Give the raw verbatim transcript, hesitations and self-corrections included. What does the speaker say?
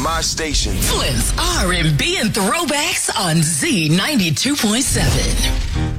my station. Flynn's R and B and Throwbacks on Z ninety-two point seven.